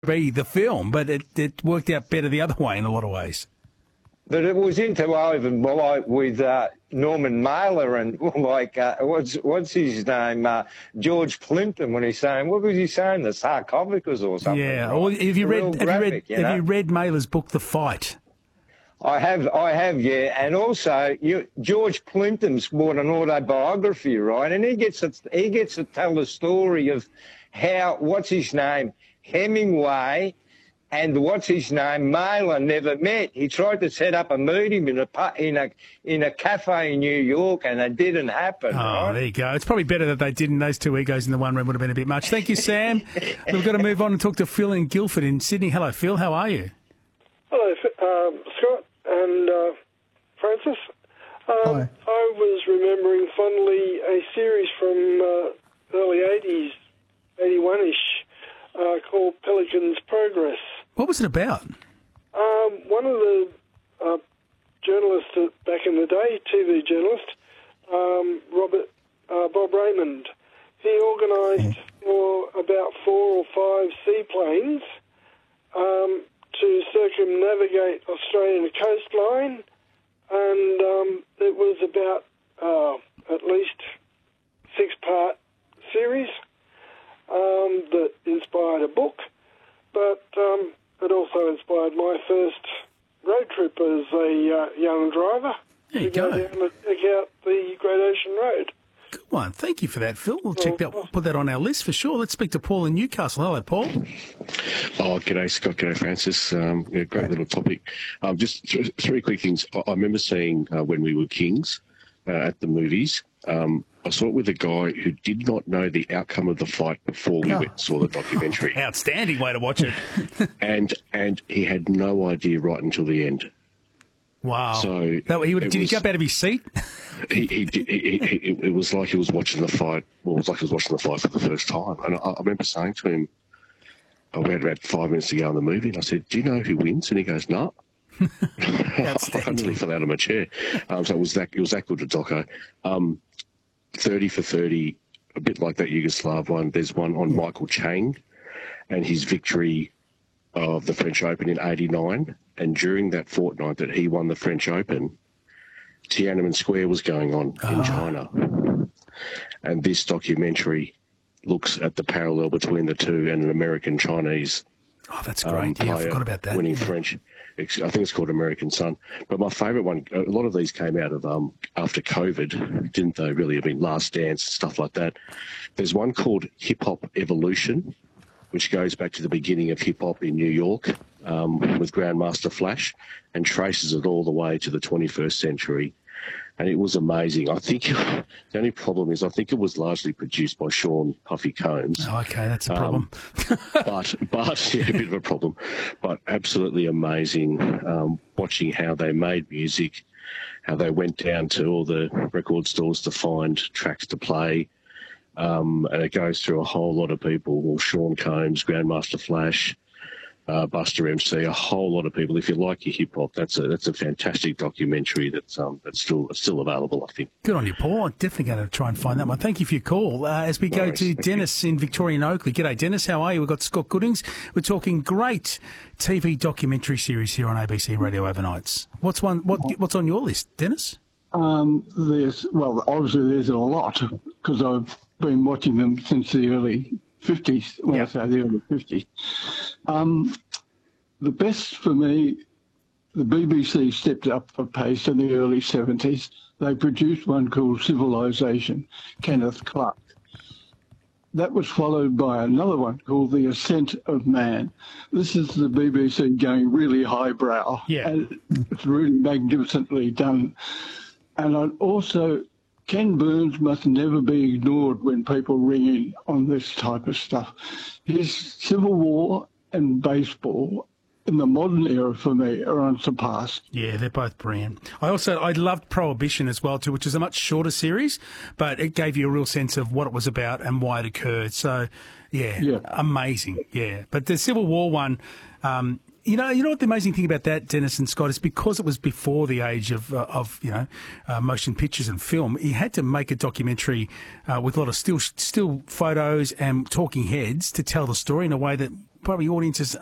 be the film, but it worked out better the other way in a lot of ways. But it was interwoven with Norman Mailer and what's his name, George Plimpton, when he's saying, what was he saying, the sarcophagus or something? Yeah. Right? Or have you read Mailer's book, The Fight? I have, yeah. And also, George Plimpton's bought an autobiography, right? And he gets to tell the story of how, what's his name, Hemingway and Mailer never met. He tried to set up a meeting in a cafe in New York, and it didn't happen. Oh, right? There you go. It's probably better that they didn't. Those two egos in the one room would have been a bit much. Thank you, Sam. We've got to move on and talk to Phil in Guildford in Sydney. Hello, Phil. How are you? Hello, Scott and Francis. Hi. I was remembering fondly a series from early 80s, 81-ish, called Pelican's Progress. What was it about? One of the journalists back in the day, TV journalist, Bob Raymond, he organised for about 4 or 5 seaplanes to circumnavigate Australian coastline, and it was about at least 6-part series that inspired a book, but it also inspired my first road trip as a young driver. There you go. Down and check out the Great Ocean Road. Good one. Thank you for that, Phil. We'll check that. We'll put that on our list for sure. Let's speak to Paul in Newcastle. Hello, Paul. Oh, g'day, Scott. G'day, Francis. Great little topic. Just three quick things. I remember seeing When We Were Kings at the movies. I saw it with a guy who did not know the outcome of the fight before we went and saw the documentary. Outstanding way to watch it. and he had no idea right until the end. Wow. So did he jump out of his seat? It was like he was watching the fight. Well, it was like he was watching the fight for the first time. And I remember saying to him, we had about 5 minutes to go in the movie, and I said, "Do you know who wins?" And he goes, "No." I nearly fell out of my chair. So it was that good a doco. 30 for 30, a bit like that Yugoslav one. There's one on Michael Chang and his victory of the French Open in '89. And during that fortnight that he won the French Open, Tiananmen Square was going on in China. And this documentary looks at the parallel between the two and an American-Chinese that's great. I forgot about that. Winning French. I think it's called American Son. But my favourite one, a lot of these came out of after COVID, didn't they, really? I mean, Last Dance, stuff like that. There's one called Hip Hop Evolution, which goes back to the beginning of hip-hop in New York with Grandmaster Flash and traces it all the way to the 21st century. And it was amazing. I think the only problem is I think it was largely produced by Sean Puffy Combs. Oh, okay, that's a problem. but yeah, a bit of a problem. But absolutely amazing watching how they made music, how they went down to all the record stores to find tracks to play. And it goes through a whole lot of people. Well, Sean Combs, Grandmaster Flash, Buster MC, a whole lot of people. If you like your hip hop, that's a fantastic documentary that's still available, I think. Good on you, Paul. I'm definitely going to try and find that one. Thank you for your call. As we go to Dennis in Victorian Oakley. G'day, Dennis. How are you? We've got Scott Goodings. We're talking great TV documentary series here on ABC Radio Overnights. What's on your list, Dennis? There's a lot because I've been watching them since the early 50s, I say the early 50s. The best for me, the BBC stepped up a pace in the early 70s. They produced one called Civilization, Kenneth Clark. That was followed by another one called The Ascent of Man. This is the BBC going really highbrow. Yeah. And it's really magnificently done. And also, Ken Burns must never be ignored when people ring in on this type of stuff. His Civil War and baseball in the modern era for me are unsurpassed. Yeah, they're both brilliant. I loved Prohibition as well too, which is a much shorter series, but it gave you a real sense of what it was about and why it occurred. So, yeah. Amazing. Yeah, but the Civil War one. You know what the amazing thing about that, Dennis and Scott, is because it was before the age of motion pictures and film. He had to make a documentary with a lot of still photos and talking heads to tell the story in a way that probably audiences